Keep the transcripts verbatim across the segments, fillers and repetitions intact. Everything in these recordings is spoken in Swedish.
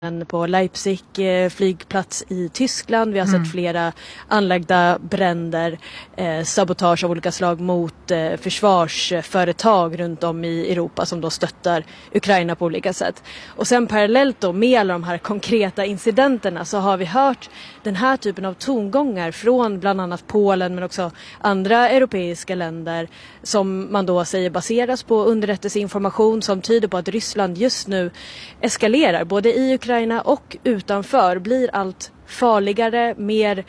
på Leipzig eh, flygplats i Tyskland. Vi har Mm. sett flera anlagda bränder, eh, sabotage av olika slag mot eh, försvarsföretag runt om i Europa som då stöttar Ukraina på olika sätt. Och sen parallellt då med alla de här konkreta incidenterna så har vi hört den här typen av tongångar från bland annat Polen men också andra europeiska länder som man då säger baseras på underrättelseinformation som tyder på att Ryssland just nu eskalerar både i Ukraina och utanför, blir allt farligare, mer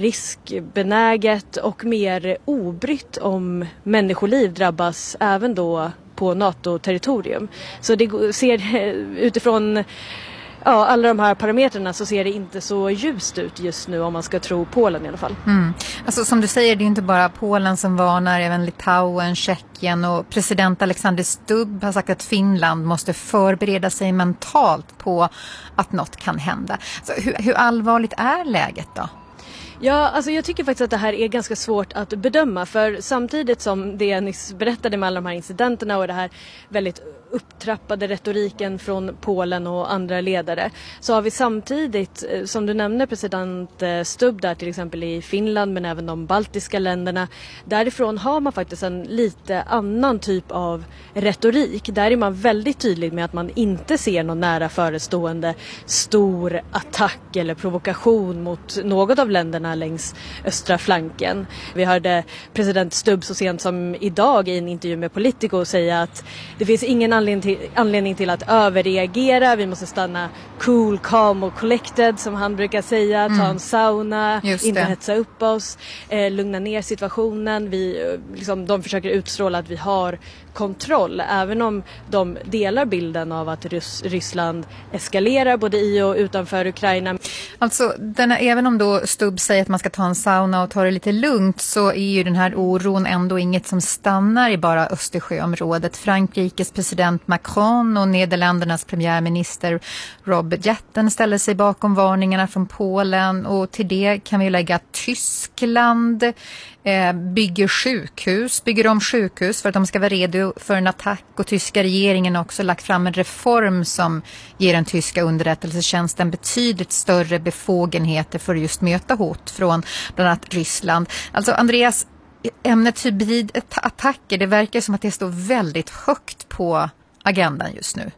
riskbenäget och mer obrytt om människoliv drabbas även då på NATO-territorium. Så det ser utifrån ja, alla de här parametrarna så ser det inte så ljust ut just nu om man ska tro Polen i alla fall. Mm. Alltså, som du säger, det är inte bara Polen som varnar, även Litauen, Tjeckien och president Alexander Stubb har sagt att Finland måste förbereda sig mentalt på att något kan hända. Alltså, hur, hur allvarligt är läget då? Ja, alltså jag tycker faktiskt att det här är ganska svårt att bedöma, för samtidigt som det jag nyss berättade med alla de här incidenterna och det här väldigt upptrappade retoriken från Polen och andra ledare, så har vi samtidigt, som du nämner, president Stubb där till exempel i Finland men även de baltiska länderna, därifrån har man faktiskt en lite annan typ av retorik. Där är man väldigt tydlig med att man inte ser någon nära förestående stor attack eller provokation mot något av länderna längs östra flanken. Vi hörde president Stubb så sent som idag i en intervju med Politico säga att det finns ingen anledning till, anledning till att överreagera. Vi måste stanna cool, calm och collected som han brukar säga. Ta en sauna, inte hetsa upp oss, eh, lugna ner situationen. Vi, liksom, de försöker utstråla att vi har kontroll, även om de delar bilden av att Rys- Ryssland eskalerar både i och utanför Ukraina. Alltså, denna, även om då Stubb säger att man ska ta en sauna och ta det lite lugnt, så är ju den här oron ändå inget som stannar i bara Östersjöområdet. Frankrikes president Macron och Nederländernas premiärminister Robert Jetten ställer sig bakom varningarna från Polen, och till det kan vi lägga att Tyskland eh, bygger sjukhus, bygger om sjukhus för att de ska vara redo för en attack, och tyska regeringen har också lagt fram en reform som ger den tyska underrättelsetjänsten betydligt större befogenheter för att just möta hot från bland annat Ryssland. Alltså Andreas, ämnet hybridattacker, det verkar som att det står väldigt högt på agendan just nu.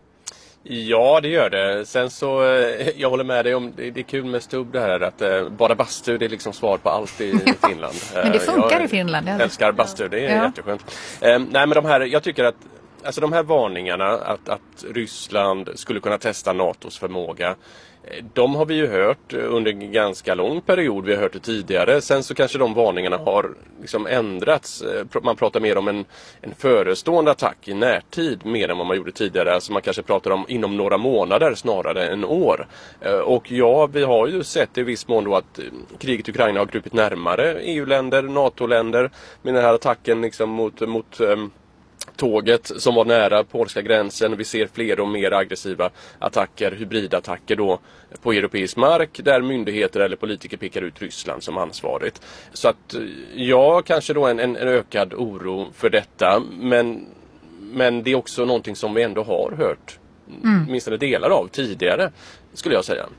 Ja, det gör det. Sen så, jag håller med dig om, det är kul med Stubb det här att eh, bara bastu, det är liksom svar på allt i Finland. Men det funkar jag i Finland. Jag älskar bastu, det är ja. jätteskönt. Eh, nej men de här, jag tycker att alltså de här varningarna att, att Ryssland skulle kunna testa NATOs förmåga, de har vi ju hört under en ganska lång period. Vi har hört det tidigare. Sen så kanske de varningarna har liksom ändrats. Man pratar mer om en, en förestående attack i närtid mer än vad man gjorde tidigare. Alltså man kanske pratar om inom några månader snarare än år. Och ja, vi har ju sett i viss mån då att kriget i Ukraina har krupit närmare E U-länder, NATO-länder med den här attacken liksom mot... mot tåget som var nära polska gränsen. Vi ser fler och mer aggressiva attacker, hybridattacker då på europeisk mark där myndigheter eller politiker pekar ut Ryssland som ansvarigt. Så att ja, kanske då en, en ökad oro för detta, men, men det är också någonting som vi ändå har hört mm. minstone delar av tidigare, skulle jag säga.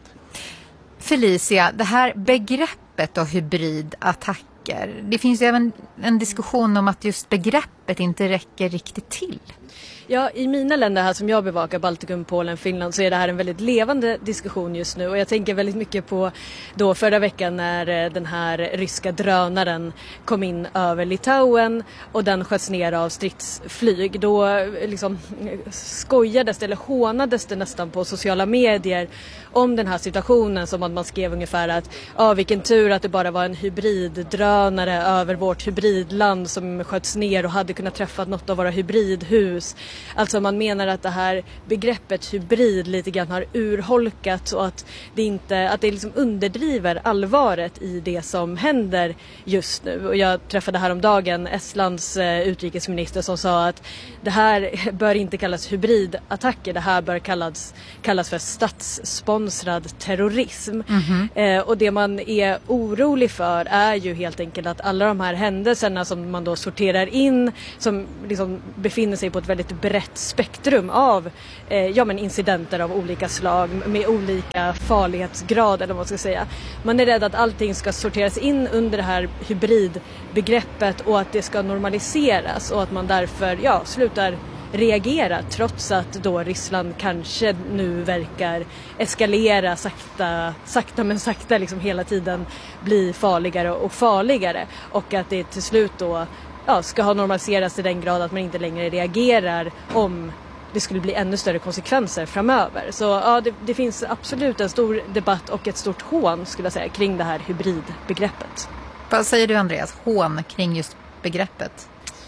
Felicia, det här begreppet av hybridattack, det finns ju även en diskussion om att just begreppet inte räcker riktigt till. Ja, i mina länder här som jag bevakar, Baltikum, Polen, Finland, så är det här en väldigt levande diskussion just nu. Och jag tänker väldigt mycket på då förra veckan när den här ryska drönaren kom in över Litauen och den sköts ner av stridsflyg. Då liksom skojades det eller hånades det nästan på sociala medier om den här situationen, som att man skrev ungefär att ja, vilken tur att det bara var en hybriddrönare över vårt hybridland som sköts ner och hade kunnat träffa något av våra hybridhus. Alltså man menar att det här begreppet hybrid lite grann har urholkats och att det inte, att det liksom underdriver allvaret i det som händer just nu. Och jag träffade häromdagen Estlands utrikesminister som sa att det här bör inte kallas hybridattacker, det här bör kallas, kallas för statssponsrad terrorism. Mm-hmm. Eh, och det man är orolig för är ju helt enkelt att alla de här händelserna som man då sorterar in, som liksom befinner sig på ett väldigt brett spektrum av eh, ja, men incidenter av olika slag med olika farlighetsgrad eller vad man ska säga. Man är rädd att allting ska sorteras in under det här hybridbegreppet och att det ska normaliseras och att man därför ja, slutar reagera trots att då Ryssland kanske nu verkar eskalera sakta, sakta men sakta liksom hela tiden bli farligare och farligare och att det till slut då ja, ska ha normaliserats till den grad att man inte längre reagerar om det skulle bli ännu större konsekvenser framöver. Så ja, det, det finns absolut en stor debatt och ett stort hån skulle jag säga kring det här hybridbegreppet. Vad säger du Andreas, hån kring just begreppet?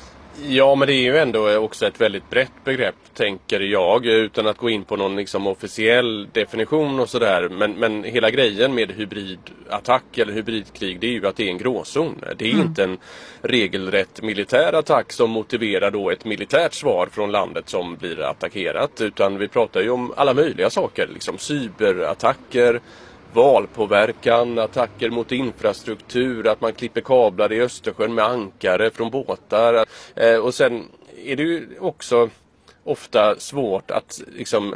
Ja, men det är ju ändå också ett väldigt brett begrepp, tänker jag, utan att gå in på någon liksom officiell definition och sådär. Men, men hela grejen med hybridattack eller hybridkrig, det är ju att det är en gråzon. Det är mm. inte en regelrätt militär attack som motiverar då ett militärt svar från landet som blir attackerat, utan vi pratar ju om alla möjliga saker, liksom cyberattacker, valpåverkan, attacker mot infrastruktur, att man klipper kablar i Östersjön med ankare från båtar. Eh, och sen är det ju också ofta svårt att liksom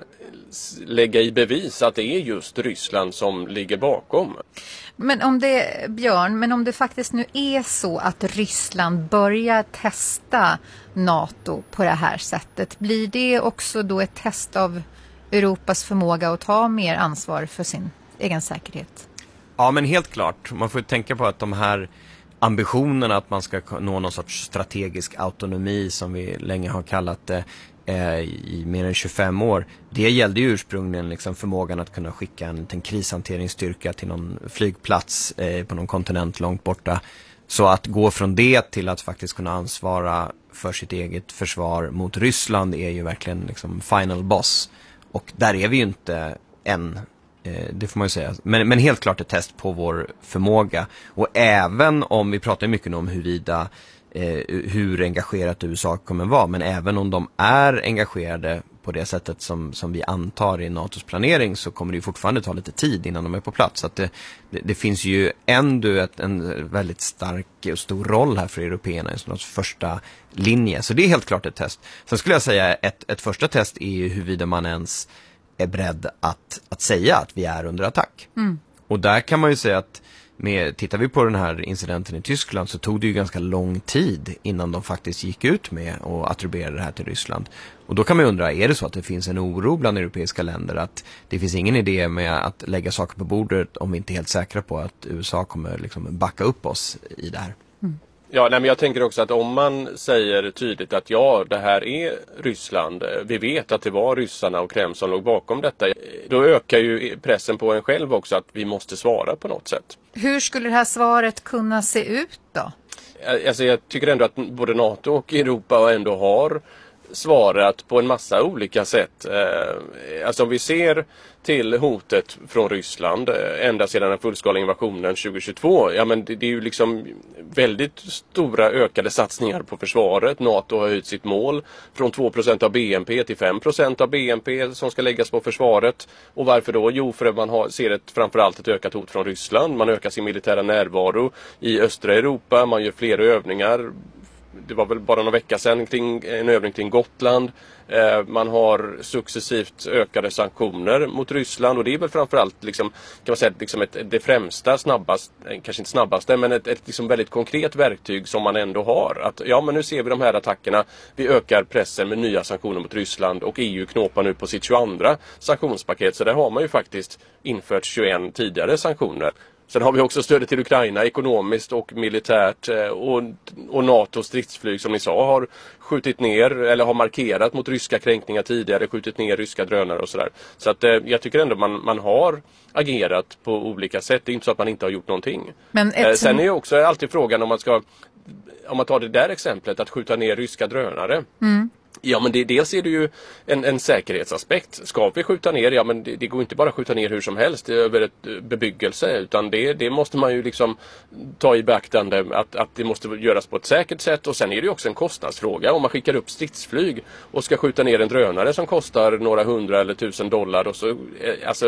lägga i bevis att det är just Ryssland som ligger bakom. Men om det, Björn, men om det faktiskt nu är så att Ryssland börjar testa NATO på det här sättet, blir det också då ett test av Europas förmåga att ta mer ansvar för sin egen säkerhet? Ja, men helt klart. Man får tänka på att de här ambitionerna att man ska nå någon sorts strategisk autonomi som vi länge har kallat det eh, i mer än tjugofem år. Det gällde ju ursprungligen liksom förmågan att kunna skicka en, en krishanteringsstyrka till någon flygplats eh, på någon kontinent långt borta. Så att gå från det till att faktiskt kunna ansvara för sitt eget försvar mot Ryssland är ju verkligen liksom final boss. Och där är vi ju inte än. Det får man ju säga. Men, men helt klart ett test på vår förmåga. Och även om vi pratar mycket om huruvida, eh, hur engagerat U S A kommer vara. Men även om de är engagerade på det sättet som, som vi antar i NATOs planering, så kommer det ju fortfarande ta lite tid innan de är på plats. Så att det, det, det finns ju ändå ett, en väldigt stark och stor roll här för européerna i en första linje. Så det är helt klart ett test. Sen skulle jag säga ett, ett första test är ju huruvida man ens är beredd att, att säga att vi är under attack. Mm. Och där kan man ju säga att med, tittar vi på den här incidenten i Tyskland, så tog det ju ganska lång tid innan de faktiskt gick ut med och attribuerade det här till Ryssland. Och då kan man undra, är det så att det finns en oro bland europeiska länder att det finns ingen idé med att lägga saker på bordet om vi inte är helt säkra på att U S A kommer liksom backa upp oss i det här? Mm. Ja, nej, men jag tänker också att om man säger tydligt att ja, det här är Ryssland, vi vet att det var ryssarna och Kreml som låg bakom detta, då ökar ju pressen på en själv också att vi måste svara på något sätt. Hur skulle det här svaret kunna se ut då? Alltså, jag tycker ändå att både NATO och Europa ändå har svarat på en massa olika sätt. Alltså om vi ser till hotet från Ryssland ända sedan den fullskaliga invasionen tjugohundratjugotvå, ja men det, det är ju liksom väldigt stora ökade satsningar på försvaret. NATO har höjt sitt mål från två procent av B N P till fem procent av B N P som ska läggas på försvaret. Och varför då? Jo, för att man har, ser ett, framförallt ett ökat hot från Ryssland. Man ökar sin militära närvaro i östra Europa, man gör fler övningar. Det var väl bara några vecka sedan kring, en övning kring Gotland. Eh, man har successivt ökade sanktioner mot Ryssland, och det är väl framförallt liksom, kan man säga, liksom ett, det främsta, snabbast, kanske inte snabbaste, men ett, ett liksom väldigt konkret verktyg som man ändå har. Att ja, men nu ser vi de här attackerna, vi ökar pressen med nya sanktioner mot Ryssland, och E U knåpar nu på sitt tjugoandra sanktionspaket, så där har man ju faktiskt infört tjugoett tidigare sanktioner. Sen har vi också stödet till Ukraina ekonomiskt och militärt, och, och NATO stridsflyg som ni sa har skjutit ner eller har markerat mot ryska kränkningar tidigare, skjutit ner ryska drönare och sådär. Så att jag tycker ändå man, man har agerat på olika sätt. Det är inte så att man inte har gjort någonting. Men ett... Sen är ju också alltid frågan om man ska, om man tar det där exemplet att skjuta ner ryska drönare. Mm. Ja, men det, dels är det ju en, en säkerhetsaspekt. Ska vi skjuta ner, ja men det, det går inte bara att skjuta ner hur som helst över ett bebyggelse, utan det, det måste man ju liksom ta i beaktande att, att det måste göras på ett säkert sätt. Och sen är det ju också en kostnadsfråga. Om man skickar upp stridsflyg och ska skjuta ner en drönare som kostar några hundra eller tusen dollar, och så, alltså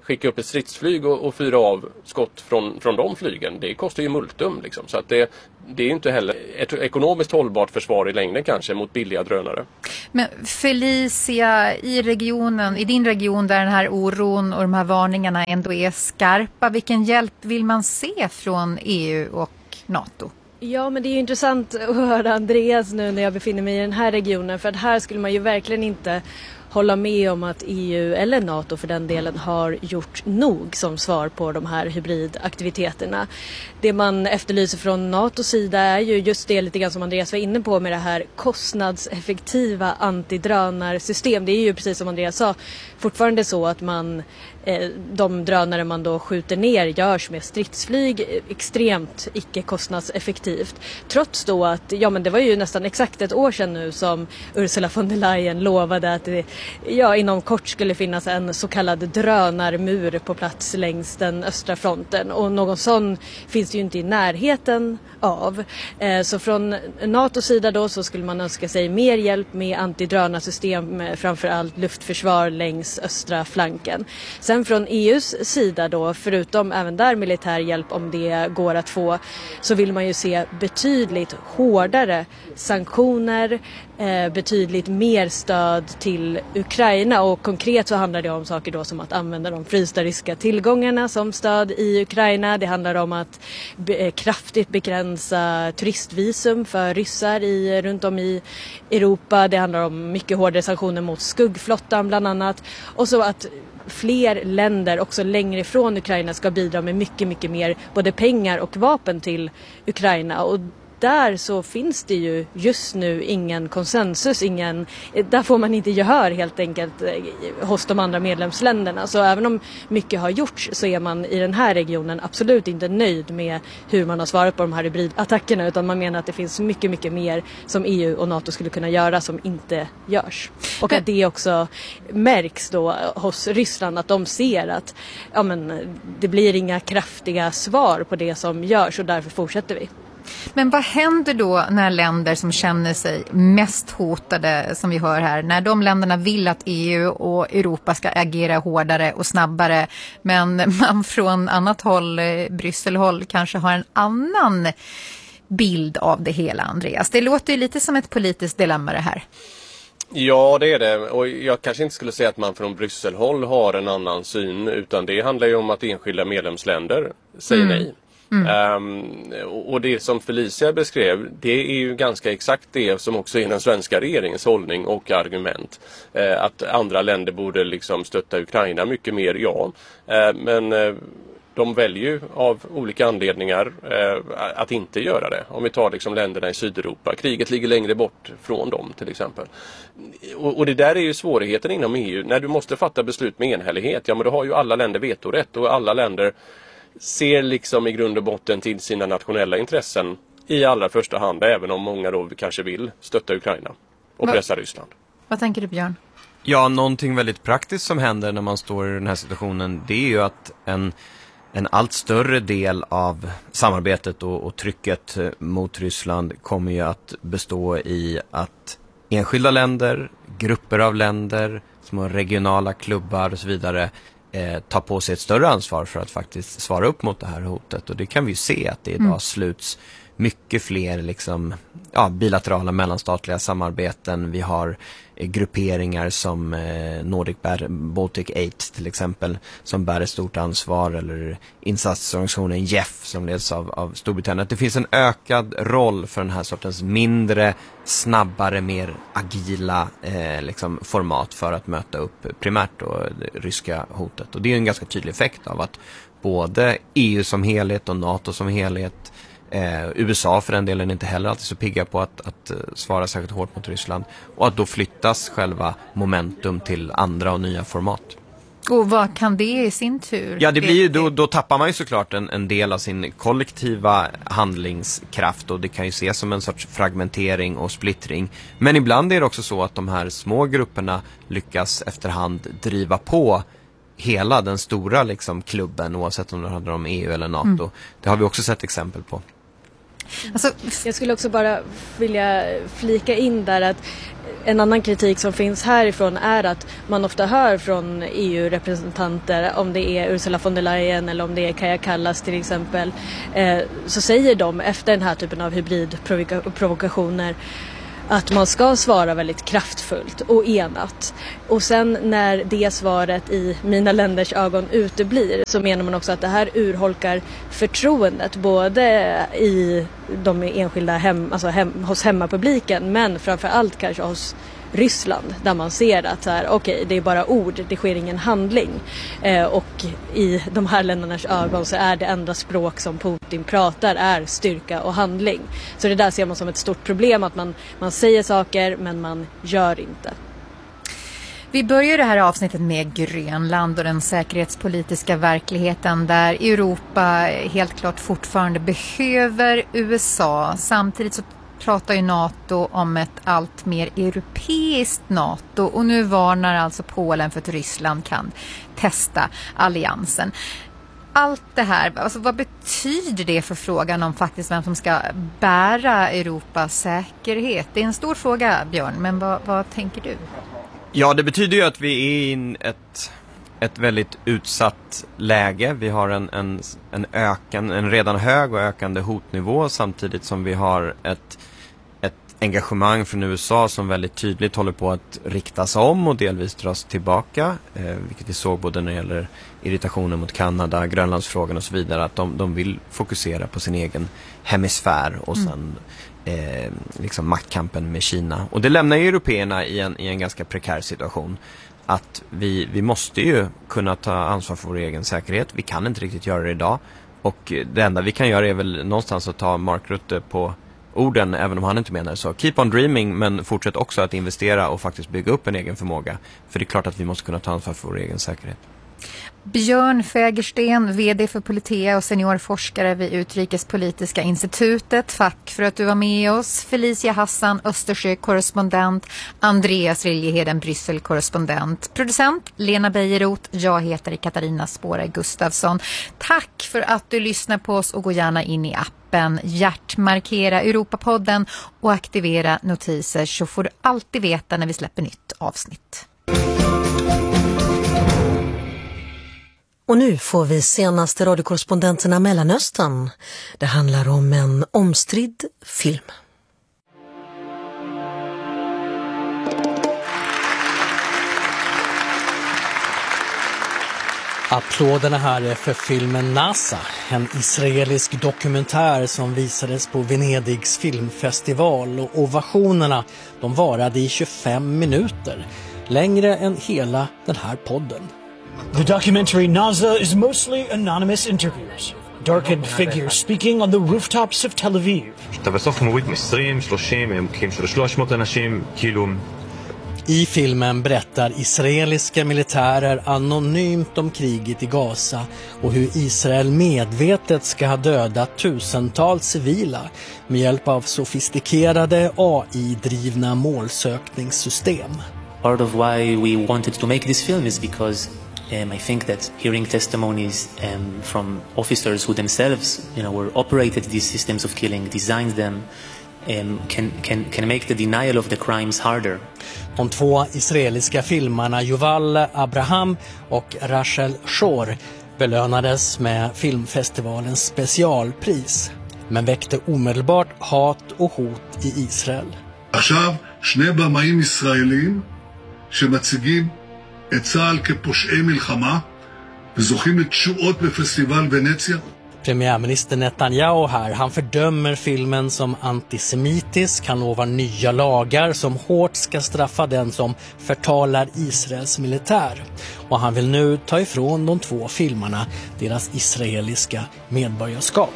skicka upp ett stridsflyg och, och fyra av skott från, från de flygen, det kostar ju multum liksom. Så att det, det är ju inte heller ett ekonomiskt hållbart försvar i längden kanske mot billiga drönare. Men Felicia, i regionen, i din region där den här oron och de här varningarna ändå är skarpa, vilken hjälp vill man se från E U och NATO? Ja, men det är ju intressant att höra Andreas nu när jag befinner mig i den här regionen, för att här skulle man ju verkligen inte hålla med om att E U eller NATO för den delen har gjort nog som svar på de här hybridaktiviteterna. Det man efterlyser från NATOs sida är ju just det lite grann som Andreas var inne på med det här kostnadseffektiva antidrönarsystem. Det är ju precis som Andreas sa fortfarande så att man de drönare man då skjuter ner görs med stridsflyg extremt icke-kostnadseffektivt. Trots då att, ja men det var ju nästan exakt ett år sedan nu som Ursula von der Leyen lovade att det ja, inom kort skulle finnas en så kallad drönarmur på plats längs den östra fronten. Och någon sån finns det ju inte i närheten av. Så från NATOs sida då så skulle man önska sig mer hjälp med antidrönarsystem, framförallt luftförsvar längs östra flanken. Sen från E U:s sida då, förutom även där militär hjälp om det går att få, så vill man ju se betydligt hårdare sanktioner, eh, betydligt mer stöd till Ukraina, och konkret så handlar det om saker då som att använda de frysta ryska tillgångarna som stöd i Ukraina. Det handlar om att be- kraftigt begränsa turistvisum för ryssar i, runt om i Europa. Det handlar om mycket hårdare sanktioner mot skuggflottan bland annat, och så att fler länder också längre ifrån Ukraina ska bidra med mycket, mycket mer både pengar och vapen till Ukraina. Och där så finns det ju just nu ingen konsensus, ingen, där får man inte gehör helt enkelt hos de andra medlemsländerna. Så även om mycket har gjorts så är man i den här regionen absolut inte nöjd med hur man har svarat på de här hybridattackerna, utan man menar att det finns mycket, mycket mer som E U och NATO skulle kunna göra som inte görs. Och att det också märks då hos Ryssland, att de ser att ja, men, det blir inga kraftiga svar på det som görs, och därför fortsätter vi. Men vad händer då när länder som känner sig mest hotade, som vi hör här, när de länderna vill att E U och Europa ska agera hårdare och snabbare, men man från annat håll, Brysselhåll, kanske har en annan bild av det hela, Andreas? Det låter ju lite som ett politiskt dilemma det här. Ja, det är det. Och jag kanske inte skulle säga att man från Brysselhåll har en annan syn, utan det handlar ju om att enskilda medlemsländer säger mm. nej. Mm. Um, och det som Felicia beskrev, det är ju ganska exakt det som också är den svenska regeringens hållning och argument. Uh, att andra länder borde liksom stötta Ukraina mycket mer, ja. Uh, men uh, de väljer ju av olika anledningar uh, att inte göra det. Om vi tar liksom länderna i Sydeuropa. Kriget ligger längre bort från dem till exempel. Och, och det där är ju svårigheten inom E U. När du måste fatta beslut med enhällighet, ja men då har ju alla länder vetorätt, och alla länder ser liksom i grund och botten till sina nationella intressen i allra första hand, även om många då kanske vill stötta Ukraina och pressa Va- Ryssland. Vad tänker du, Björn? Ja, någonting väldigt praktiskt som händer när man står i den här situationen, det är ju att en, en allt större del av samarbetet och, och trycket mot Ryssland kommer ju att bestå i att enskilda länder, grupper av länder, små regionala klubbar och så vidare Eh, ta på sig ett större ansvar för att faktiskt svara upp mot det här hotet. Och det kan vi ju se att det idag mm. sluts mycket fler liksom, ja, bilaterala mellanstatliga samarbeten. Vi har eh, grupperingar som eh, Nordic Baltic Eight till exempel, som bär ett stort ansvar, eller insatsorganisationen J E F som leds av, av Storbritannien. Att det finns en ökad roll för den här sortens mindre, snabbare, mer agila eh, liksom format för att möta upp primärt då det ryska hotet. Och det är en ganska tydlig effekt av att både E U som helhet och NATO som helhet, Eh, U S A för den delen inte heller alltid så pigga på att, att uh, svara särskilt hårt mot Ryssland, och att då flyttas själva momentum till andra och nya format. Och vad kan det i sin tur? Ja, det blir ju, då, då tappar man ju såklart en, en del av sin kollektiva handlingskraft, och det kan ju ses som en sorts fragmentering och splittring. Men ibland är det också så att de här små grupperna lyckas efterhand driva på hela den stora liksom klubben, oavsett om det handlar om E U eller NATO. Mm. Det har vi också sett exempel på. Alltså, jag skulle också bara vilja flika in där att en annan kritik som finns härifrån är att man ofta hör från E U-representanter, om det är Ursula von der Leyen eller om det är Kaja Kallas till exempel, eh, så säger de efter den här typen av hybridprovokationer att man ska svara väldigt kraftfullt och enat. Och sen när det svaret i mina länders ögon uteblir så menar man också att det här urholkar förtroendet både i de enskilda hem, alltså hem, hos hemmapubliken, men framförallt kanske hos Ryssland, där man ser att så här, okej, det är bara ord, det sker ingen handling. Eh, och i de här ländernas ögon så är det enda språk som Putin pratar är styrka och handling. Så det där ser man som ett stort problem, att man, man säger saker men man gör inte. Vi börjar det här avsnittet med Grönland och den säkerhetspolitiska verkligheten där Europa helt klart fortfarande behöver U S A. Samtidigt så pratar ju NATO om ett allt mer europeiskt NATO, och nu varnar alltså Polen för att Ryssland kan testa alliansen. Allt det här, alltså vad betyder det för frågan om faktiskt vem som ska bära Europas säkerhet? Det är en stor fråga, Björn, men vad, vad tänker du? Ja, det betyder ju att vi är i ett, ett väldigt utsatt läge. Vi har en, en, en, ökan, en redan hög och ökande hotnivå, samtidigt som vi har ett, ett engagemang från U S A som väldigt tydligt håller på att riktas om och delvis dras tillbaka. Eh, vilket vi såg både när det gäller irritationen mot Kanada, Grönlandsfrågan och så vidare. Att de, de vill fokusera på sin egen hemisfär och sen... Mm. Eh, liksom maktkampen med Kina. Och det lämnar ju européerna i en, i en ganska prekär situation. Att vi, vi måste ju kunna ta ansvar för vår egen säkerhet. Vi kan inte riktigt göra det idag. Och det enda vi kan göra är väl någonstans att ta Mark Rutte på orden, även om han inte menar så. Keep on dreaming, men fortsätt också att investera och faktiskt bygga upp en egen förmåga. För det är klart att vi måste kunna ta ansvar för vår egen säkerhet. Björn Fägersten, vd för Politea och seniorforskare vid Utrikespolitiska institutet. Tack för att du var med oss. Felicia Hassan, Östersjö-korrespondent. Andreas Riljeheden, Bryssel-korrespondent. Producent Lena Beijeroth. Jag heter Katarina Spåra Gustafsson. Tack för att du lyssnar på oss, och gå gärna in i appen. Hjärtmarkera Europapodden och aktivera notiser, så får du alltid veta när vi släpper nytt avsnitt. Och nu får vi senaste radiokorrespondenterna Mellanöstern. Det handlar om en omstridd film. Applåderna här är för filmen NASA, en israelisk dokumentär som visades på Venedigs filmfestival, och ovationerna de varade i tjugofem minuter, längre än hela den här podden. The documentary NASA is mostly anonymous interviews. Darkened figures speaking on the rooftops of Tel Aviv. I filmen berättar israeliska militärer anonymt om kriget i Gaza och hur Israel medvetet ska ha dödat tusentals civila med hjälp av sofistikerade A I-drivna målsökningssystem. Part of why we wanted to make this film is because Um, I think that hearing testimonies um, from officers who themselves, you know, were operated these systems of killing, designed them, um, can, can, can make the denial of the crimes harder. De två israeliska filmarna Yuval Abraham och Rachel Shor belönades med filmfestivalens specialpris, men väckte omedelbart hat och hot i Israel. עכשיו שני במאים ישראלים שמציגים את צה"ל כפושעי מלחמה וזוכים לתשואות בפסטיבל ונציה. Premiärminister Netanyahu här, han fördömer filmen som antisemitisk. Han lovar nya lagar som hårt ska straffa den som förtalar Israels militär. Och han vill nu ta ifrån de två filmerna deras israeliska medborgarskap.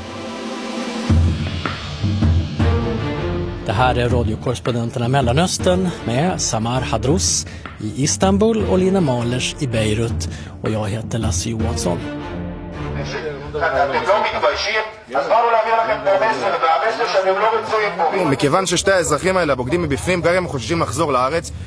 Det här är radiokorrespondenterna Mellanöstern med Samar Hadrous i Istanbul och Lina Malers i Beirut, och jag heter Lasse Johansson. מכיוון ששתי האזרחים האלה הבוגדים מבפנים, גם הם חוששים לחזור לארץ,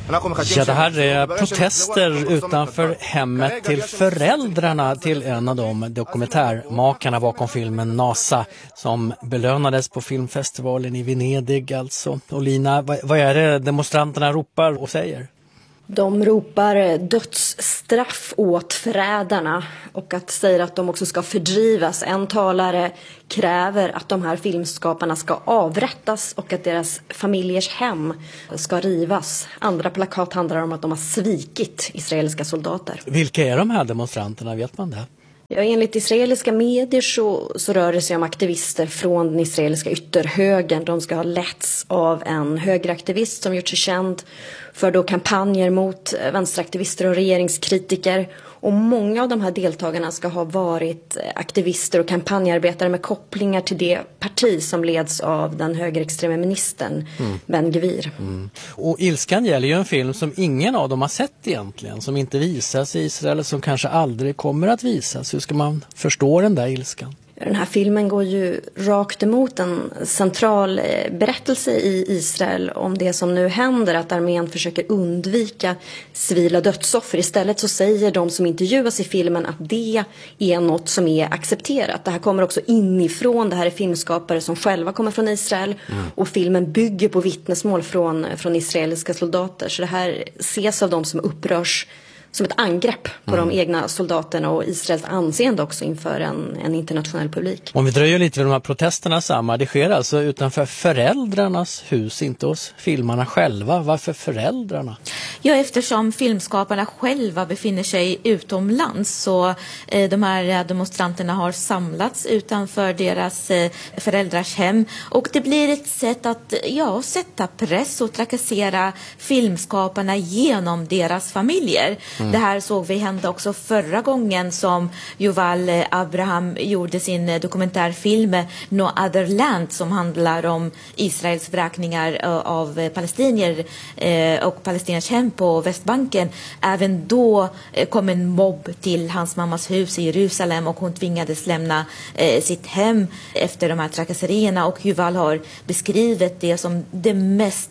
Ja, det här är protester utanför hemmet till föräldrarna till en av de dokumentärmakarna bakom filmen NASA som belönades på filmfestivalen i Venedig alltså. Och Lina, vad är det demonstranterna ropar och säger? De ropar dödsstraff åt förrädarna och att säger att de också ska fördrivas. En talare kräver att de här filmskaparna ska avrättas och att deras familjers hem ska rivas. Andra plakat handlar om att de har svikit israeliska soldater. Vilka är de här demonstranterna, vet man det? Ja, enligt israeliska medier så, så rör det sig om aktivister från den israeliska ytterhögern. De ska ha letts av en högeraktivist som gjort sig känd för då kampanjer mot vänsteraktivister och regeringskritiker. Och många av de här deltagarna ska ha varit aktivister och kampanjarbetare med kopplingar till det parti som leds av den högerextrema ministern mm. Ben Gvir. Mm. Och ilskan gäller ju en film som ingen av dem har sett egentligen, som inte visas i Israel, som kanske aldrig kommer att visas. Hur ska man förstå den där ilskan? Den här filmen går ju rakt emot en central berättelse i Israel om det som nu händer, att armén försöker undvika civila dödsoffer. Istället så säger de som intervjuas i filmen att det är något som är accepterat. Det här kommer också inifrån, det här är filmskapare som själva kommer från Israel mm. och filmen bygger på vittnesmål från, från israeliska soldater. Så det här ses av de som upprörs som ett angrepp på mm. de egna soldaterna och Israels anseende också inför en, en internationell publik. Om vi dröjer lite vid de här protesterna samma, det sker alltså utanför föräldrarnas hus, inte hos filmarna själva. Varför föräldrarna? Ja, eftersom filmskaparna själva befinner sig utomlands så eh, de här demonstranterna har samlats utanför deras eh, föräldrars hem och det blir ett sätt att ja, sätta press och trakassera filmskaparna genom deras familjer. Mm. Det här såg vi hända också förra gången som Yuval Abraham gjorde sin dokumentärfilm No Other Land som handlar om Israels vräkningar av palestinier och palestiniers hem på Västbanken. Även då kom en mobb till hans mammas hus i Jerusalem och hon tvingades lämna sitt hem efter de här trakasserierna och Yuval har beskrivit det som det mest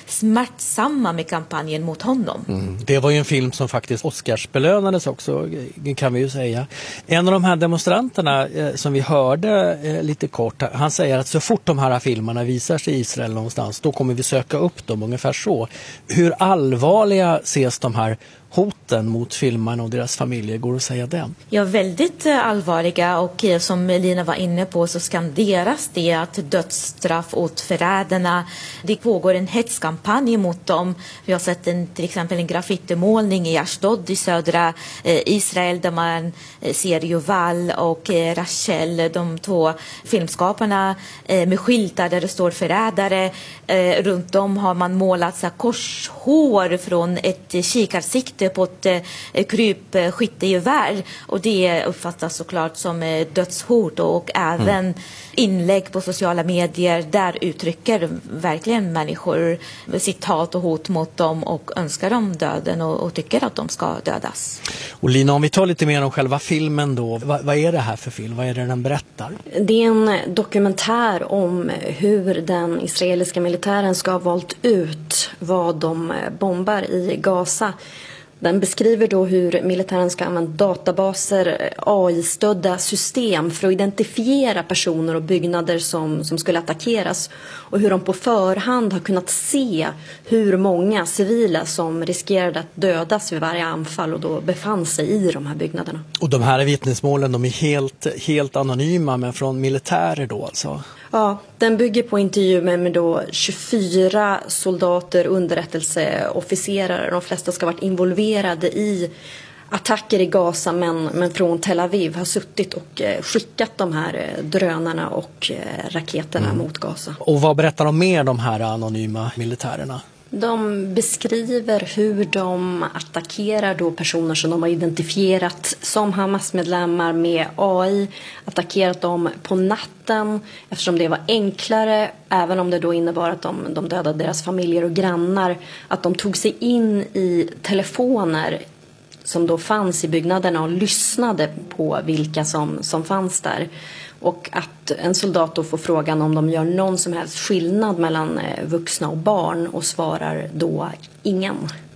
smärtsamma med kampanjen mot honom. Mm. Det var ju en film som faktiskt Oscarsbelönades också, kan vi ju säga. En av de här demonstranterna eh, som vi hörde eh, lite kort, han säger att så fort de här filmerna visar sig i Israel någonstans, då kommer vi söka upp dem, ungefär så. Hur allvarliga ses de här hoten mot filmarna och deras familjer, går att säga det? Ja, väldigt allvarliga och som Lina var inne på så skanderas det att dödsstraff åt förrädarna. Det pågår en hetskampanj mot dem. Vi har sett en, till exempel en graffitimålning i Ashdod i södra eh, Israel där man eh, ser Yuval och eh, Rachel, de två filmskaparna eh, med skyltar där det står förrädare. Eh, runt om har man målat så här, korshår från ett kikarsikte på ett eh, krypskyttegevär och det uppfattas såklart som eh, dödshot och, och även mm. inlägg på sociala medier där uttrycker verkligen människor sitt hat och hot mot dem och önskar dem döden och, och tycker att de ska dödas. Och Lina, om vi tar lite mer om själva filmen då, vad, vad är det här för film? Vad är det den berättar? Det är en dokumentär om hur den israeliska militären ska ha valt ut vad de bombar i Gaza. Den beskriver då hur militären ska använda databaser, A I-stödda system för att identifiera personer och byggnader som, som skulle attackeras. Och hur de på förhand har kunnat se hur många civila som riskerade att dödas vid varje anfall och då befann sig i de här byggnaderna. Och de här vittnesmålen, de är helt, helt anonyma men från militärer då alltså? Ja, den bygger på intervju med, med då tjugofyra soldater, underrättelseofficerare. De flesta ska ha varit involverade i attacker i Gaza men, men från Tel Aviv har suttit och eh, skickat de här eh, drönarna och eh, raketerna mm. mot Gaza. Och vad berättar de mer, de här anonyma militärerna? De beskriver hur de attackerar då personer som de har identifierat som Hamas-medlemmar med A I, attackerat dem på natten eftersom det var enklare, även om det då innebar att de, de dödade deras familjer och grannar, att de tog sig in i telefoner som då fanns i byggnaderna och lyssnade på vilka som, som fanns där. Och att en soldat då får frågan om de gör någon som helst skillnad mellan vuxna och barn och svarar då ingen.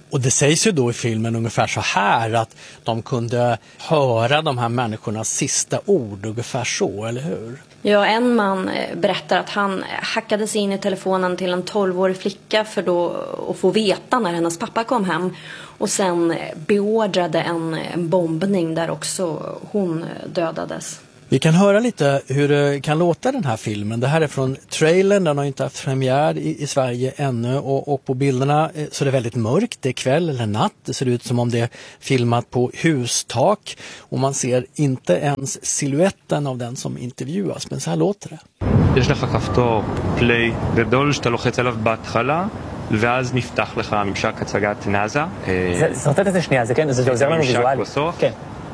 Och det sägs ju då i filmen ungefär så här att de kunde höra de här människornas sista ord ungefär så, eller hur? Ja, en man berättar att han hackade sig in i telefonen till en tolvårig flicka för då att få veta när hennes pappa kom hem. Och sen beordrade en, en bombning där också hon dödades. Vi kan höra lite hur det kan låta den här filmen. Det här är från trailern, den har inte haft premiär i, i Sverige ännu. Och, och på bilderna så är det väldigt mörkt, det är kväll eller natt. Det ser ut som om det är filmat på hustak. Och man ser inte ens siluetten av den som intervjuas, men så här låter det. יש לך כפתור פליי גדול שאתה לוחץ עליו בהתחלה ואז נפתח לך ממשק הצגת נאזה. סרטט את זה שנייה, זה כן, זה עוזר לנו ויזואלי. כן.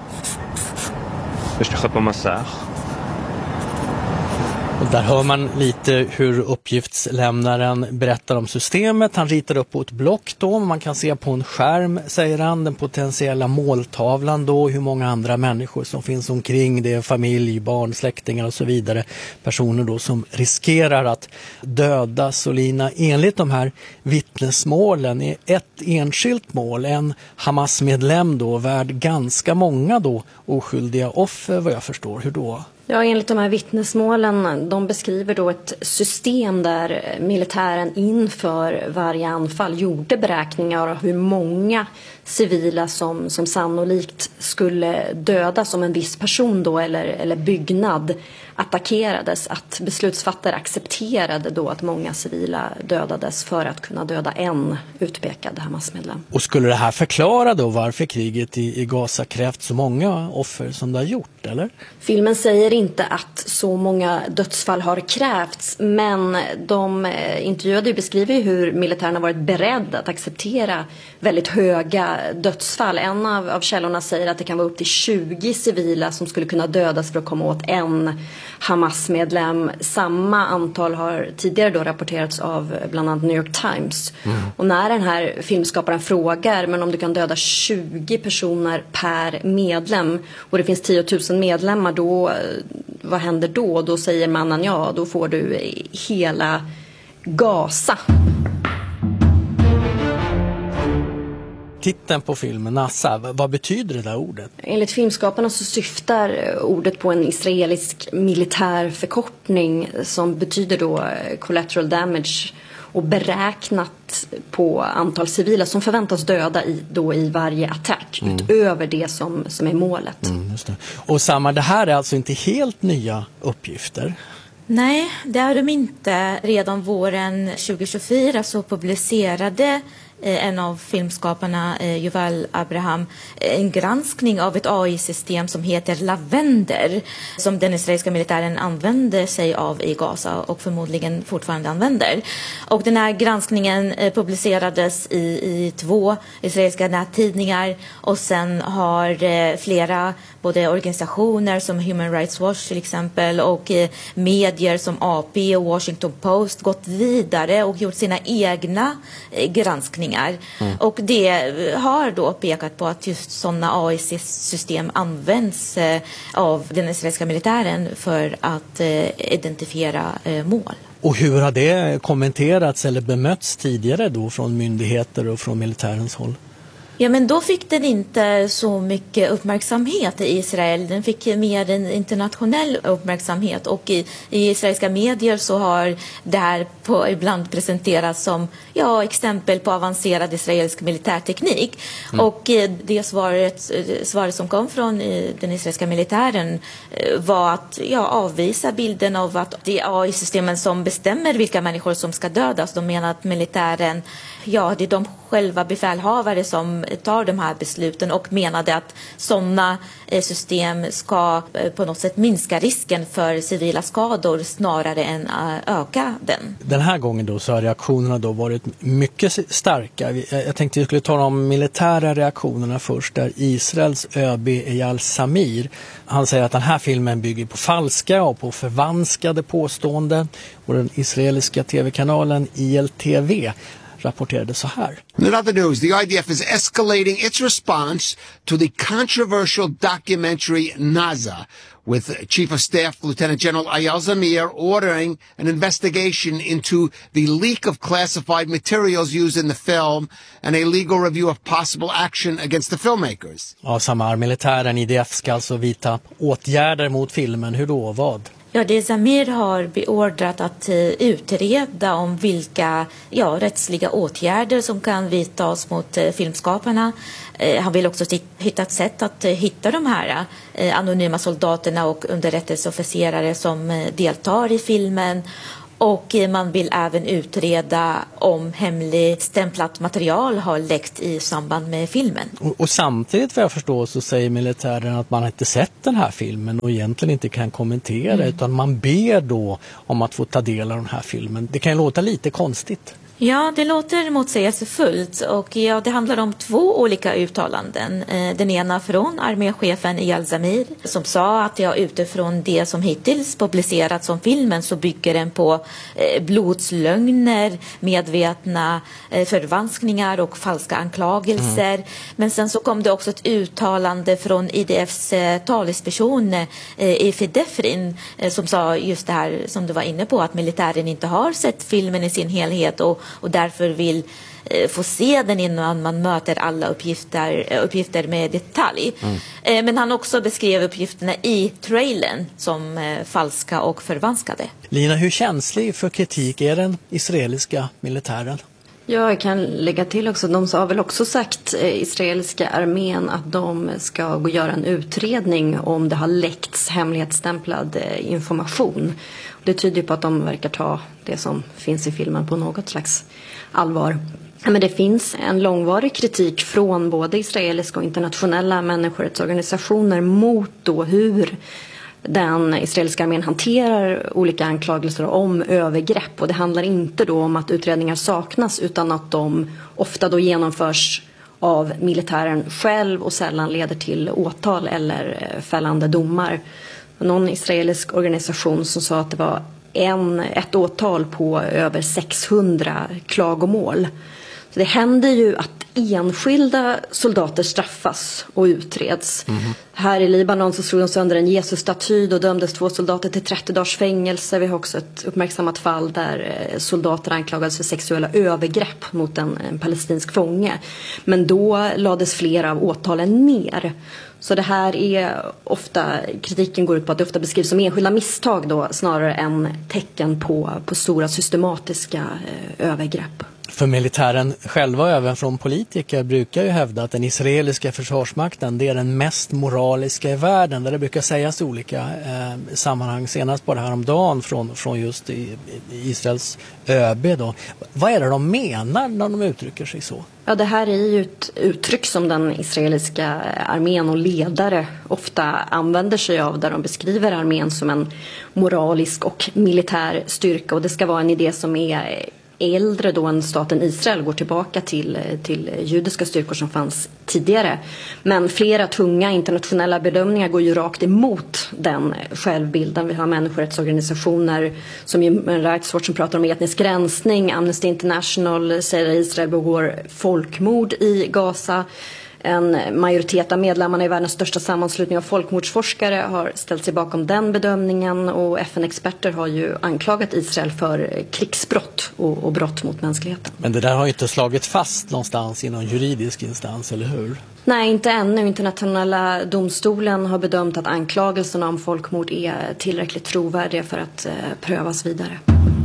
יש לך פה מסך. Och där hör man lite hur uppgiftslämnaren berättar om systemet. Han ritar upp på ett block då. Man kan se på en skärm, säger han, den potentiella måltavlan då. Hur många andra människor som finns omkring. Det är familj, barn, släktingar och så vidare. Personer då som riskerar att dödas. Och Lina, enligt de här vittnesmålen är ett enskilt mål, en Hamas-medlem då, värd ganska många då oskyldiga offer vad jag förstår. Hur då? Ja, enligt de här vittnesmålen, de beskriver då ett system där militären inför varje anfall gjorde beräkningar av hur många civila som, som sannolikt skulle dödas om en viss person då eller, eller byggnad attackerades. Att beslutsfattare accepterade då att många civila dödades för att kunna döda en utpekad Hamas-medlem. Och skulle det här förklara då varför kriget i, i Gaza krävt så många offer som det har gjort, eller? Filmen säger inte att så många dödsfall har krävts, men de intervjuade beskriver ju hur militären har varit beredd att acceptera väldigt höga dödsfall. En av, av källorna säger att det kan vara upp till tjugo civila som skulle kunna dödas för att komma åt en Hamas-medlem. Samma antal har tidigare då rapporterats av bland annat New York Times. Mm. Och när den här filmskaparen frågar, men om du kan döda tjugo personer per medlem och det finns tio tusen medlemmar, då, vad händer då? Då säger mannen, ja, då får du hela Gaza. Titeln på filmen, Nasa, vad betyder det där ordet? Enligt filmskaparna så syftar ordet på en israelisk militär förkortning som betyder då collateral damage och beräknat på antal civila som förväntas döda i, då i varje attack mm. utöver det som, som är målet. Mm, just det. Och samma, det här är alltså inte helt nya uppgifter? Nej, det är de inte. Redan våren tjugo tjugofyra så publicerade en av filmskaparna, Yuval Abraham, en granskning av ett A I-system som heter Lavender, som den israeliska militären använder sig av i Gaza och förmodligen fortfarande använder. Och den här granskningen publicerades i, i två israeliska nättidningar och sen har flera både organisationer som Human Rights Watch till exempel och medier som A P och Washington Post gått vidare och gjort sina egna granskningar. Mm. Och det har då pekat på att just sådana A I-system används eh, av den israeliska militären för att eh, identifiera eh, mål. Och hur har det kommenterats eller bemötts tidigare då från myndigheter och från militärens håll? Ja, men då fick den inte så mycket uppmärksamhet i Israel. Den fick mer en internationell uppmärksamhet och i, i israeliska medier så har det här på, ibland presenterats som ja, exempel på avancerad israelisk militärteknik. Mm. Och det svaret, svaret som kom från den israeliska militären var att ja, avvisa bilden av att det är A I-systemen som bestämmer vilka människor som ska dödas. De menar att militären, ja, det är de själva befälhavare som tar de här besluten och menade att sådana system ska på något sätt minska risken för civila skador snarare än öka den. Den här gången då så har reaktionerna då varit mycket starka. Jag tänkte vi skulle ta de militära reaktionerna först, där Israels Ö B Eyal Samir, han säger att den här filmen bygger på falska och på förvanskade påståenden, och den israeliska tv-kanalen I L T V rapporterade så här. In other news, the I D F is escalating its response to the controversial documentary Naza, with Chief of Staff Lieutenant General Ayal Zamir ordering an investigation into the leak of classified materials used in the film and a legal review of possible action against the filmmakers. Ja, samma militären I D F ska alltså vidta åtgärder mot filmen. Hur då? Vad? Ja, det Zamir har beordrat att uh, utreda om vilka ja, rättsliga åtgärder som kan vidtas mot uh, filmskaparna. Uh, han vill också hitta ett sätt att uh, hitta de här uh, anonyma soldaterna och underrättelseofficerare som uh, deltar i filmen. Och man vill även utreda om hemligstämplat material har läckt i samband med filmen. Och, och samtidigt vad jag förstår så säger militären att man inte sett den här filmen och egentligen inte kan kommentera mm. utan man ber då om att få ta del av den här filmen. Det kan ju låta lite konstigt. Ja, det låter motsägelsefullt och ja, det handlar om två olika uttalanden. Den ena från arméchefen Ayal Zamir som sa att ja, utifrån det som hittills publicerats om filmen så bygger den på eh, blodslögner, medvetna eh, förvanskningar och falska anklagelser. Mm. Men sen så kom det också ett uttalande från I D Fs eh, talesperson eh, Efi Defrin eh, som sa just det här som du var inne på, att militären inte har sett filmen i sin helhet och och därför vill eh, få se den innan man möter alla uppgifter, uppgifter med detalj. Mm. Eh, men han också beskrev uppgifterna i trailern som eh, falska och förvanskade. Lina, hur känslig för kritik är den israeliska militären? Ja, jag kan lägga till också, de har väl också sagt, eh, israeliska armén, att de ska gå och göra en utredning om det har läckts hemlighetsstämplad eh, information. Det tyder på att de verkar ta det som finns i filmen på något slags allvar. Men det finns en långvarig kritik från både israeliska och internationella människorättsorganisationer mot då hur den israeliska armén hanterar olika anklagelser om övergrepp. Och det handlar inte då om att utredningar saknas utan att de ofta då genomförs av militären själv och sällan leder till åtal eller fällande domar. Någon israelisk organisation som sa att det var en, ett åtal på över sexhundra klagomål. Så det händer ju att enskilda soldater straffas och utreds. Mm. Här i Libanon så slog de sönder en Jesus-staty och dömdes två soldater till trettio dagars fängelse. Vi har också ett uppmärksammat fall där soldater anklagades för sexuella övergrepp mot en, en palestinsk fånge. Men då lades flera av åtalen ner. Så det här är ofta, kritiken går ut på att det ofta beskrivs som enskilda misstag då, snarare än tecken på, på stora systematiska eh, övergrepp. För militären själva och även från politiker brukar ju hävda att den israeliska försvarsmakten det är den mest moraliska i världen. Där det brukar sägas i olika eh, sammanhang, senast bara häromdagen från, från just i, i Israels ÖB då. Vad är det de menar när de uttrycker sig så? Ja, det här är ju ett uttryck som den israeliska armén och ledare ofta använder sig av, där de beskriver armén som en moralisk och militär styrka, och det ska vara en idé som är äldre då än staten Israel, går tillbaka till, till judiska styrkor som fanns tidigare. Men flera tunga internationella bedömningar går ju rakt emot den självbilden. Vi har människorättsorganisationer som Human Rights Watch som pratar om etnisk rensning. Amnesty International säger att Israel begår folkmord i Gaza. En majoritet av medlemmarna i världens största sammanslutning av folkmordsforskare har ställt sig bakom den bedömningen, och F N-experter har ju anklagat Israel för krigsbrott och, och brott mot mänskligheten. Men det där har ju inte slagit fast någonstans i någon juridisk instans, eller hur? Nej, inte ännu. Internationella domstolen har bedömt att anklagelserna om folkmord är tillräckligt trovärdiga för att eh, prövas vidare.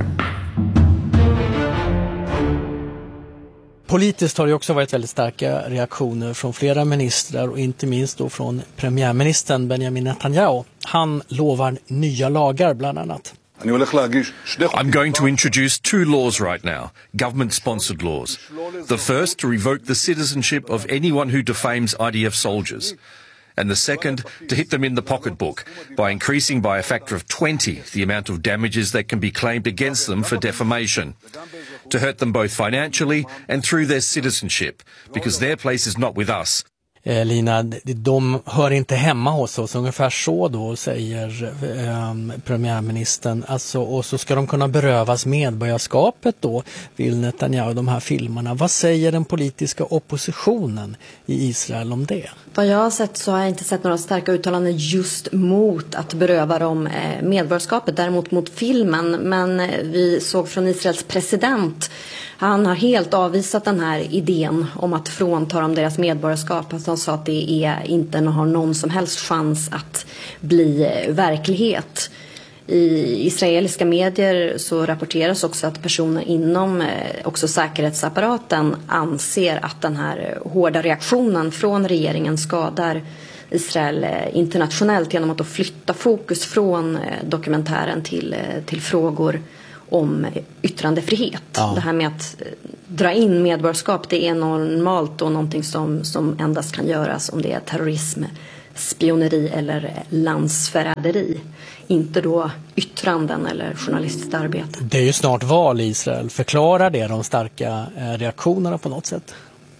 Politiskt har det också varit väldigt starka reaktioner från flera ministrar och inte minst då från premiärministern Benjamin Netanyahu. Han lovar nya lagar bland annat. I'm going to introduce two laws right now, government-sponsored laws. The first to revoke the citizenship of anyone who defames I D F soldiers. And the second, to hit them in the pocketbook by increasing by a factor of twenty the amount of damages that can be claimed against them for defamation. To hurt them both financially and through their citizenship, because their place is not with us. eh, Lina, de hör inte hemma hos oss, ungefär så då säger eh, premiärministern. Alltså, och så ska de kunna berövas medborgarskapet då, vill Netanyahu, de här filmerna. Vad säger den politiska oppositionen i Israel om det? Vad jag har sett så har jag inte sett några starka uttalanden just mot att beröva dem medborgarskapet, däremot mot filmen. Men vi såg från Israels president, han har helt avvisat den här idén om att frånta dem deras medborgarskap. Han sa att det är inte har någon som helst chans att bli verklighet. I israeliska medier så rapporteras också att personer inom också säkerhetsapparaten anser att den här hårda reaktionen från regeringen skadar Israel internationellt genom att då flytta fokus från dokumentären till, till frågor om yttrandefrihet. Ja. Det här med att dra in medborgarskap, det är normalt och någonting som, som endast kan göras om det är terrorism, spioneri eller landsförräderi. Inte då yttranden eller journalistiskt arbete. Det är ju snart val i Israel. Förklarar det de starka reaktionerna på något sätt?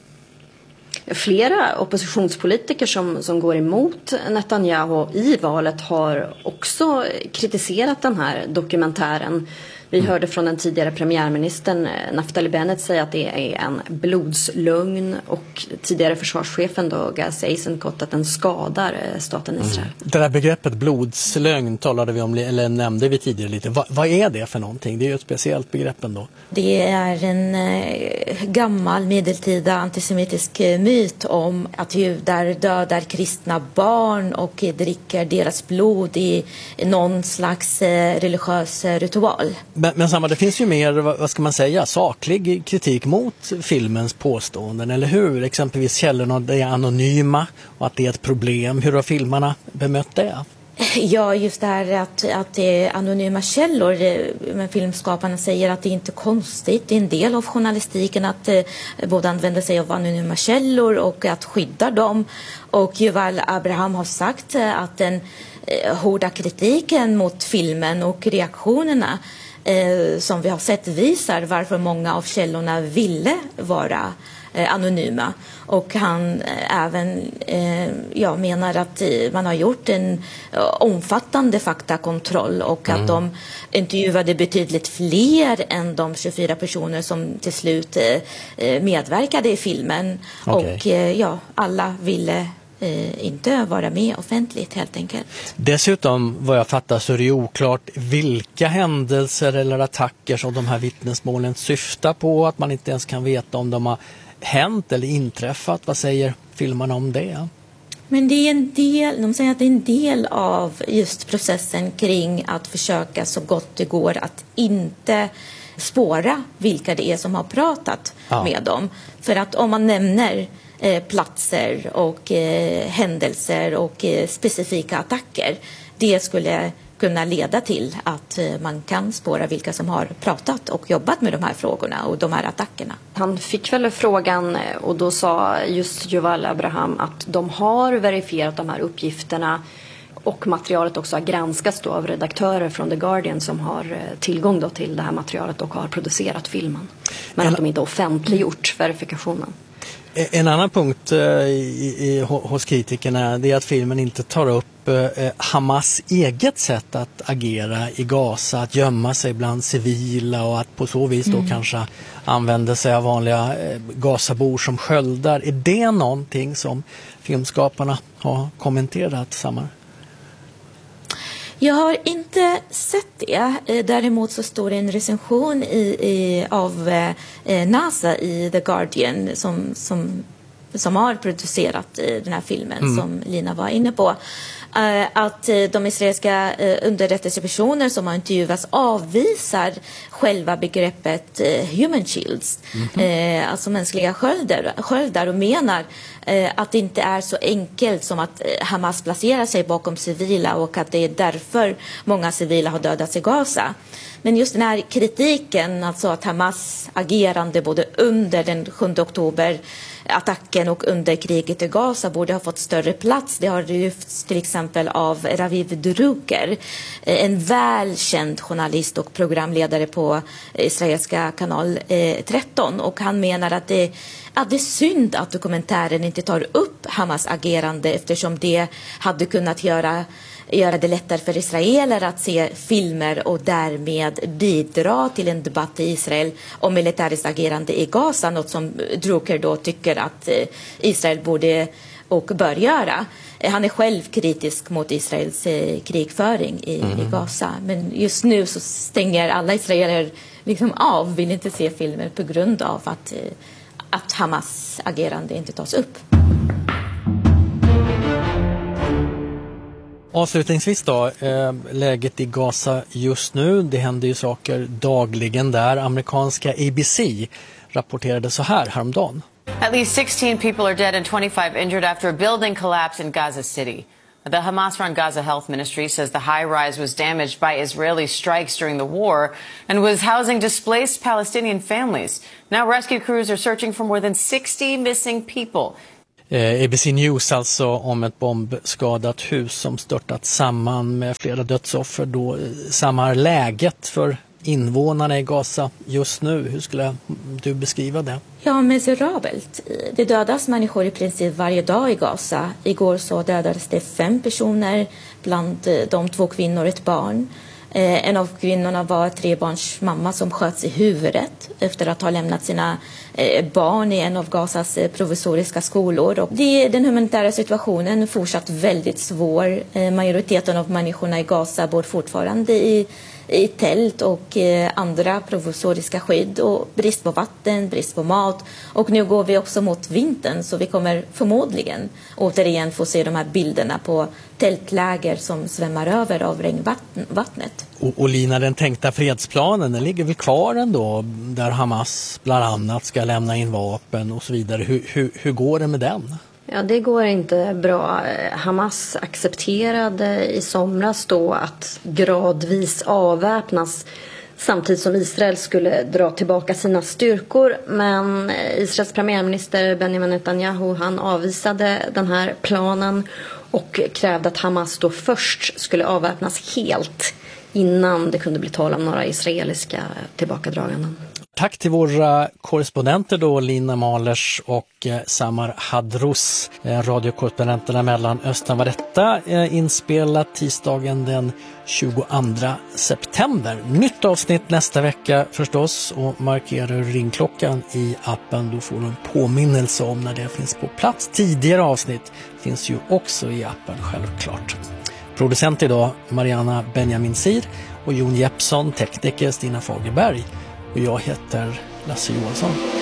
Flera oppositionspolitiker som, som går emot Netanyahu i valet har också kritiserat den här dokumentären. Vi hörde från den tidigare premiärministern Naftali Bennett säga att det är en blodslögn, och tidigare försvarschefen då Gaz Eisenkot att den skadar staten Israel. Mm. Det där begreppet blodslögn talade vi om, eller nämnde vi tidigare lite. Va, vad är det för någonting? Det är ju ett speciellt begrepp ändå. Det är en eh, gammal medeltida antisemitisk myt om att judar dödar kristna barn och eh, dricker deras blod i någon slags eh, religiös ritual. Men, men samma, det finns ju mer, vad ska man säga, saklig kritik mot filmens påståenden, eller hur? Exempelvis källorna är anonyma och att det är ett problem. Hur har filmerna bemött det? Ja, just det här att, att det är anonyma källor. Men filmskaparna säger att det är inte konstigt. Det är en del av journalistiken att eh, både använda sig av anonyma källor och att skydda dem. Och Yuval Abraham har sagt eh, att den eh, hårda kritiken mot filmen och reaktionerna eh, som vi har sett visar varför många av källorna ville vara eh, anonyma. Och han eh, även eh, ja, menar att eh, man har gjort en eh, omfattande faktakontroll och mm. att de intervjuade betydligt fler än de tjugofyra personer som till slut eh, medverkade i filmen. Okay. Och eh, ja, alla ville Eh, inte vara med offentligt helt enkelt. Dessutom, vad jag fattar, så är det oklart vilka händelser eller attacker som de här vittnesmålen syftar på, att man inte ens kan veta om de har hänt eller inträffat. Vad säger filmerna om det? Men det är en del, de säger att det är en del av just processen kring att försöka så gott det går att inte spåra vilka det är som har pratat ja. med dem. För att om man nämner Eh, platser och eh, händelser och eh, specifika attacker, det skulle kunna leda till att eh, man kan spåra vilka som har pratat och jobbat med de här frågorna och de här attackerna. Han fick väl frågan, och då sa just Yuval Abraham att de har verifierat de här uppgifterna, och materialet också har granskats då av redaktörer från The Guardian som har tillgång då till det här materialet och har producerat filmen. Men en... att de inte offentliggjort verifikationen. En annan punkt eh, i, i, hos kritikerna, det är att filmen inte tar upp eh, Hamas eget sätt att agera i Gaza, att gömma sig bland civila och att på så vis då mm. kanske använda sig av vanliga eh, Gazabor som sköldar. Är det någonting som filmskaparna har kommenterat, Samar? Jag har inte sett det. Däremot så står det en recension i, i, av eh, NASA i The Guardian som, som, som har producerat eh, den här filmen mm. som Lina var inne på. Eh, att eh, de israeliska eh, underrättelsepersoner som har intervjuats avvisar själva begreppet eh, human shields, mm. eh, alltså mänskliga sköldar, sköldar och menar eh, att det inte är så enkelt som att eh, Hamas placerar sig bakom civila och att det är därför många civila har dödats i Gaza. Men just den här kritiken, alltså att Hamas agerande både under den sjunde oktober attacken och under kriget i Gaza borde ha fått större plats. Det har lyfts till exempel exempel av Raviv Drucker, en välkänd journalist och programledare på israeliska kanal tretton, och han menar att det, att det är synd att dokumentären inte tar upp Hamas agerande, eftersom det hade kunnat göra göra det lättare för israeler att se filmer och därmed bidra till en debatt i Israel om militäriskt agerande i Gaza, något som Drucker då tycker att Israel borde och bör göra. Han är själv kritisk mot Israels krigföring i, mm. i Gaza, men just nu så stänger alla israeler liksom av, vill inte se filmer på grund av att, att Hamas agerande inte tas upp. Avslutningsvis då, eh, läget i Gaza just nu, det händer ju saker dagligen där. Amerikanska A B C rapporterade så här häromdagen. At least sixteen people are dead and twenty-five injured after a building collapse in Gaza City. The Hamas-run Gaza Health Ministry says the high-rise was damaged by Israeli strikes during the war and was housing displaced Palestinian families. Now rescue crews are searching for more than sixty missing people. Eh, A B C News alltså om ett bombskadat hus som störtat samman med flera dödsoffer. Då samma läget för invånarna i Gaza just nu. Hur skulle du beskriva det? Ja, miserabelt. Det dödas människor i princip varje dag i Gaza. Igår så dödades det fem personer, bland de två kvinnor och ett barn. En av kvinnorna var tre barns mamma som sköts i huvudet efter att ha lämnat sina barn i en av Gazas provisoriska skolor. Och det, den humanitära situationen är fortsatt väldigt svår. Majoriteten av människorna i Gaza bor fortfarande i, i tält och andra provisoriska skydd. Och brist på vatten, brist på mat. Och nu går vi också mot vintern, så vi kommer förmodligen återigen få se de här bilderna på tältläger som svämmar över av regnvattnet. Och, och Lina, den tänkta fredsplanen, den ligger väl kvar ändå, där Hamas bland annat ska lämna in vapen och så vidare. Hur, hur, hur går det med den? Ja, det går inte bra. Hamas accepterade i somras då att gradvis avväpnas samtidigt som Israel skulle dra tillbaka sina styrkor. Men Israels premiärminister Benjamin Netanyahu, han avvisade den här planen och krävde att Hamas då först skulle avväpnas helt innan det kunde bli tal om några israeliska tillbakadraganden. Tack till våra korrespondenter då, Lina Malers och eh, Samar Hadrous, eh, radiokorrespondenterna mellan Östern. Var detta eh, inspelat tisdagen den tjugoandra september. Nytt avsnitt nästa vecka förstås, och markera ringklockan i appen. Då får du en påminnelse om när det finns på plats. Tidigare avsnitt finns ju också i appen, självklart. Producent idag Mariana Benjaminsir och Jon Jeppsson, tekniker Stina Fagerberg. Och jag heter Lasse Johansson.